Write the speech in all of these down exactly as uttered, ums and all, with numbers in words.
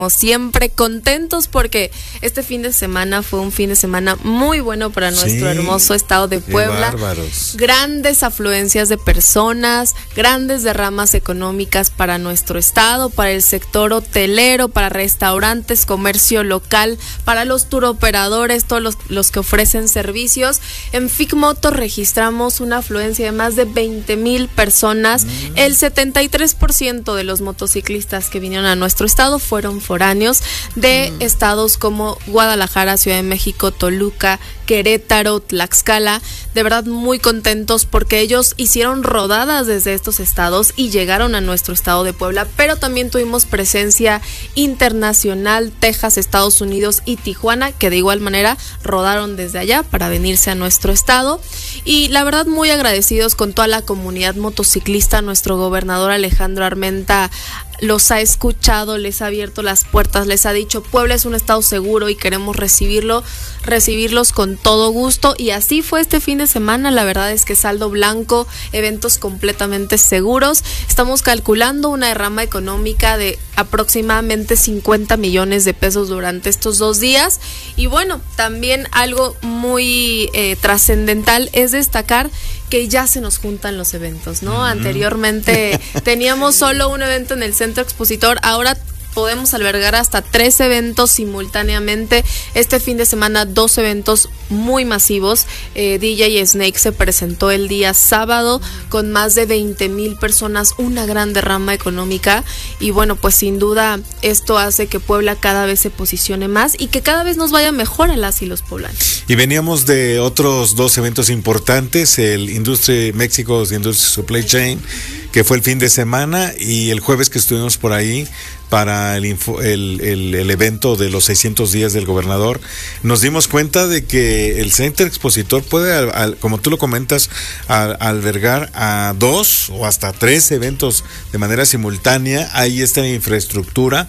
Como siempre, contentos porque este fin de semana fue un fin de semana muy bueno para nuestro sí, hermoso estado de Puebla. Bárbaros. Grandes afluencias de personas, grandes derramas económicas para nuestro estado, para el sector hotelero, para restaurantes, comercio local, para los turoperadores, todos los, los que ofrecen servicios. En Ficmoto registramos una afluencia de más de veinte mil personas. Mm. El setenta y tres por ciento de los motociclistas que vinieron a nuestro estado fueron foráneos de mm. estados como Guadalajara, Ciudad de México, Toluca, Querétaro, Tlaxcala. De verdad muy contentos porque ellos hicieron rodadas desde estos estados y llegaron a nuestro estado de Puebla, pero también tuvimos presencia internacional, Texas, Estados Unidos y Tijuana, que de igual manera rodaron desde allá para venirse a nuestro estado. Y la verdad muy agradecidos con toda la comunidad motociclista. Nuestro gobernador Alejandro Armenta los ha escuchado, les ha abierto las puertas, les ha dicho Puebla es un estado seguro y queremos recibirlo, recibirlos con todo gusto, y así fue este fin de semana. La verdad es que saldo blanco, eventos completamente seguros. Estamos calculando una derrama económica de aproximadamente cincuenta millones de pesos durante estos dos días. Y bueno, también algo muy eh, trascendental es destacar que ya se nos juntan los eventos, ¿no? Mm. Anteriormente teníamos solo un evento en el Centro Expositor, ahora podemos albergar hasta tres eventos simultáneamente. Este fin de semana, dos eventos muy masivos. Eh, D J Snake se presentó el día sábado con más de veinte mil personas, una gran derrama económica. Y bueno, pues sin duda esto hace que Puebla cada vez se posicione más y que cada vez nos vaya mejor a las y los poblanos. Y veníamos de otros dos eventos importantes, el Industry México Industry Supply Chain, que fue el fin de semana, y el jueves que estuvimos por ahí para el, info, el, el, el evento de los seiscientos días del gobernador, nos dimos cuenta de que el Centro Expositor puede, al, al, como tú lo comentas, al, albergar a dos o hasta tres eventos de manera simultánea. Ahí está la infraestructura,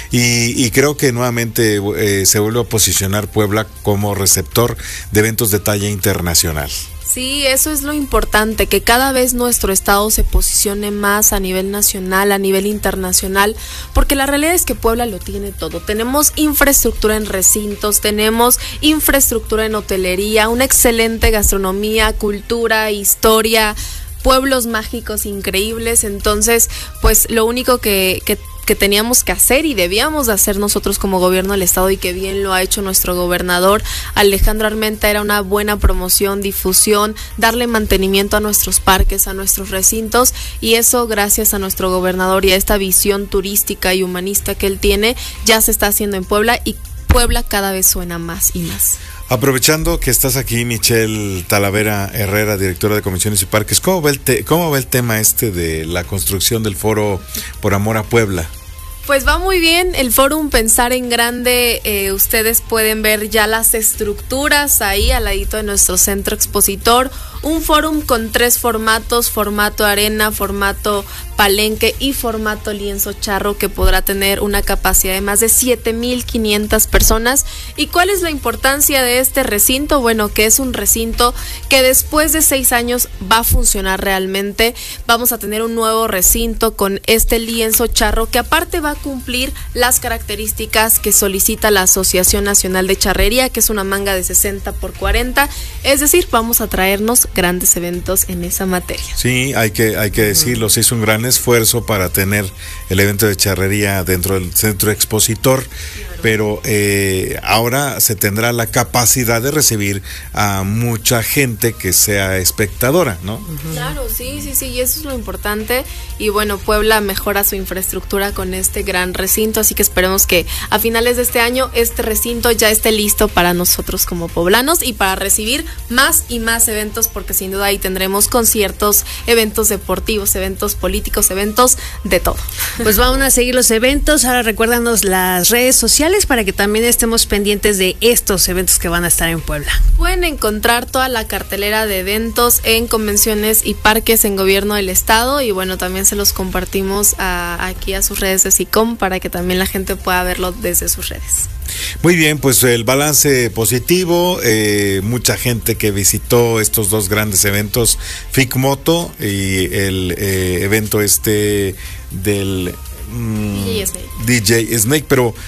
y, y creo que nuevamente eh, se vuelve a posicionar Puebla como receptor de eventos de talla internacional. Sí, eso es lo importante, que cada vez nuestro estado se posicione más a nivel nacional, a nivel internacional, porque la realidad es que Puebla lo tiene todo. Tenemos infraestructura en recintos, tenemos infraestructura en hotelería, una excelente gastronomía, cultura, historia, pueblos mágicos increíbles. Entonces, pues lo único que, que que teníamos que hacer y debíamos de hacer nosotros como gobierno del estado, y que bien lo ha hecho nuestro gobernador Alejandro Armenta, era una buena promoción, difusión, darle mantenimiento a nuestros parques, a nuestros recintos, y eso gracias a nuestro gobernador y a esta visión turística y humanista que él tiene, ya se está haciendo en Puebla, y Puebla cada vez suena más y más. Aprovechando que estás aquí, Michelle Talavera Herrera, directora de Comisiones y Parques, ¿cómo va el, te- cómo va el tema este de la construcción del foro Por Amor a Puebla? Pues va muy bien el Fórum Pensar en Grande. Eh, ustedes pueden ver ya las estructuras ahí al ladito de nuestro centro expositor. Un fórum con tres formatos: formato arena, formato palenque y formato lienzo charro, que podrá tener una capacidad de más de siete mil quinientas personas. ¿Y cuál es la importancia de este recinto? Bueno, que es un recinto que después de seis años va a funcionar realmente. Vamos a tener un nuevo recinto con este lienzo charro, que aparte va a cumplir las características que solicita la Asociación Nacional de Charrería, que es una manga de sesenta por cuarenta, es decir, vamos a traernos grandes eventos en esa materia. Sí, hay que, hay que decirlo, se hizo un gran esfuerzo para tener el evento de charrería dentro del centro expositor, claro. pero eh, ahora se tendrá la capacidad de recibir a mucha gente que sea espectadora, ¿no? Uh-huh. Claro, sí, sí, sí, y eso es lo importante. Y bueno, Puebla mejora su infraestructura con este gran recinto, así que esperemos que a finales de este año este recinto ya esté listo para nosotros como poblanos y para recibir más y más eventos, porque sin duda ahí tendremos conciertos, eventos deportivos, eventos políticos, eventos de todo. Pues vamos a seguir los eventos. Ahora recuérdanos las redes sociales para que también estemos pendientes de estos eventos que van a estar en Puebla. Pueden encontrar toda la cartelera de eventos en Convenciones y Parques en Gobierno del Estado, y bueno, también se los compartimos a, aquí a sus redes de SICOM para que también la gente pueda verlo desde sus redes. Muy bien, pues el balance positivo, eh, mucha gente que visitó estos dos grandes eventos, Ficmoto y el eh, evento este del mm, D J Snake. D J Snake, pero